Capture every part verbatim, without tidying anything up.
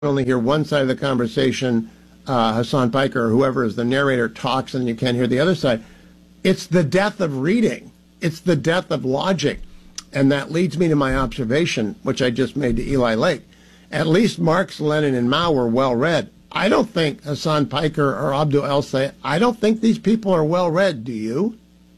only hear one side of the conversation, uh, Hassan Piker or whoever is the narrator talks, and you can't hear the other side. It's the death of reading. It's the death of logic. And that leads me to my observation, which I just made to Eli Lake. At least Marx, Lenin, and Mao were well-read. I don't think Hassan Piker or Abdul El-Sayed, I don't think these people are well-read. Do you?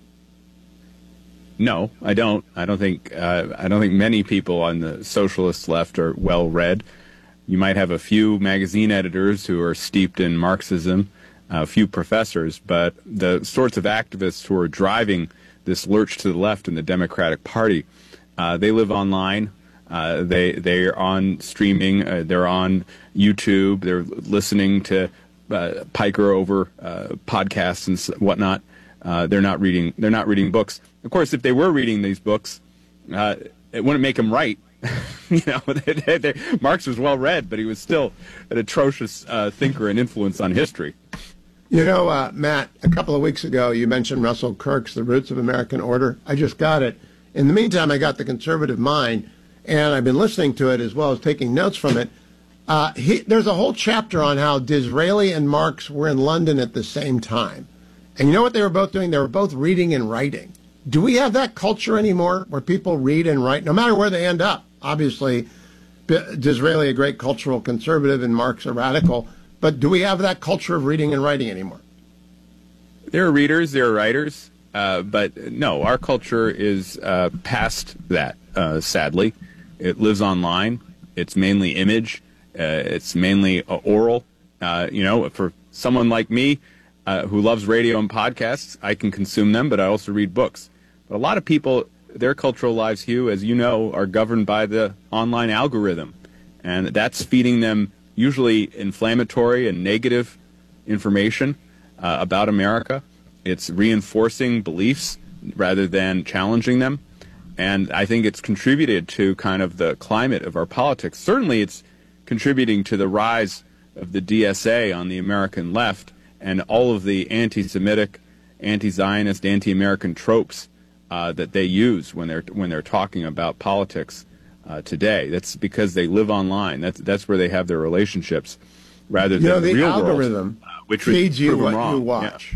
No, I don't. I don't think uh, I don't think many people on the socialist left are well-read. You might have a few magazine editors who are steeped in Marxism, a few professors, but the sorts of activists who are driving this lurch to the left in the Democratic Party, uh, they live online. Uh, they they're on streaming. Uh, they're on YouTube. They're listening to uh, Piker over uh, podcasts and whatnot. Uh, they're not reading. They're not reading books. Of course, if they were reading these books, uh, it wouldn't make them right. you know, they, they, they, Marx was well read, but he was still an atrocious uh, thinker and influence on history. You know, uh, Matt, a couple of weeks ago, you mentioned Russell Kirk's The Roots of American Order. I just got it. In the meantime, I got The Conservative Mind, and I've been listening to it as well as taking notes from it. Uh, he, there's a whole chapter on how Disraeli and Marx were in London at the same time. And you know what they were both doing? They were both reading and writing. Do we have that culture anymore where people read and write, no matter where they end up? Obviously, Disraeli, a great cultural conservative, and Marx, a radical. But do we have that culture of reading and writing anymore? There are readers, there are writers. Uh, but no, our culture is uh, past that, uh, sadly. It lives online. It's mainly image. Uh, it's mainly uh, oral. Uh, you know, for someone like me uh, who loves radio and podcasts, I can consume them, but I also read books. But a lot of people, their cultural lives, Hugh, as you know, are governed by the online algorithm. And that's feeding them usually inflammatory and negative information uh, about America. It's reinforcing beliefs rather than challenging them. And I think it's contributed to kind of the climate of our politics. Certainly it's contributing to the rise of the D S A on the American left and all of the anti-Semitic, anti-Zionist, anti-American tropes uh, that they use when they're when they're talking about politics uh, today. That's because they live online. That's that's where they have their relationships rather than you know, the, the real algorithm world, uh, which feeds you what wrong. you watch. Yeah.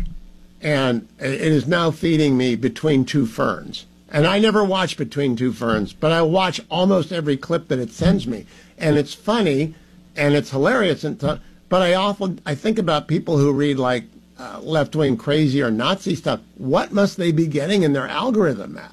And it is now feeding me Between Two Ferns. And I never watch Between Two Ferns, but I watch almost every clip that it sends me. And it's funny, and it's hilarious. And t- but I often I think about people who read like uh, left-wing crazy or Nazi stuff. What must they be getting in their algorithm, Matt?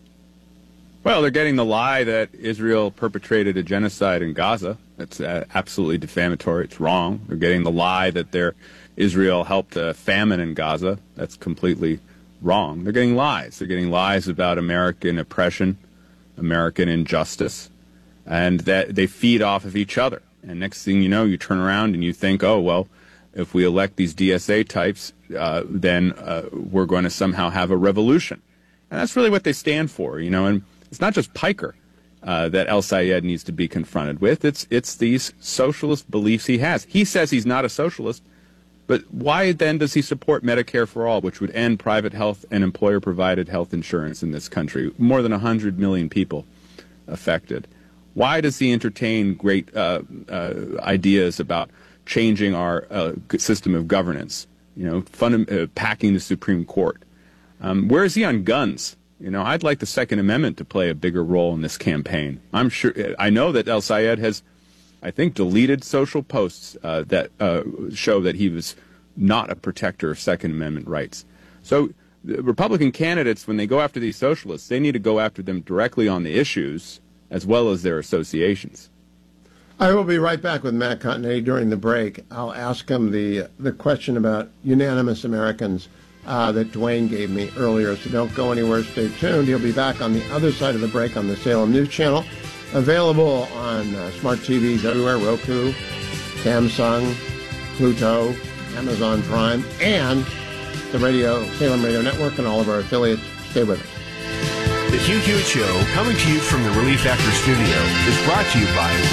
Well, they're getting the lie that Israel perpetrated a genocide in Gaza. That's uh, absolutely defamatory. It's wrong. They're getting the lie that they're Israel helped a famine in Gaza. That's completely wrong. They're getting lies. They're getting lies about American oppression, American injustice, and that they feed off of each other. And next thing you know, you turn around and you think, oh, well, if we elect these D S A types, uh, then uh, we're going to somehow have a revolution. And that's really what they stand for, you know. And it's not just Piker uh, that El-Sayed needs to be confronted with. It's it's these socialist beliefs he has. He says he's not a socialist. But why then does he support Medicare for All, which would end private health and employer-provided health insurance in this country? More than one hundred million people affected. Why does he entertain great uh, uh, ideas about changing our uh, system of governance, you know, fund- uh, packing the Supreme Court? Um, where is he on guns? You know, I'd like the Second Amendment to play a bigger role in this campaign. I'm sure, I know that El-Sayed has, I think, deleted social posts uh, that uh, show that he was not a protector of Second Amendment rights. So the Republican candidates, when they go after these socialists, they need to go after them directly on the issues as well as their associations. I will be right back with Matt Continetti during the break. I'll ask him the the question about unanimous Americans uh, that Dwayne gave me earlier, so don't go anywhere. Stay tuned. He'll be back on the other side of the break on the Salem News Channel. Available on uh, smart T Vs everywhere, Roku, Samsung, Pluto, Amazon Prime, and the radio, Salem Radio Network, and all of our affiliates. Stay with us. The Hugh Hewitt Show, coming to you from the Relief Factor Studio, is brought to you by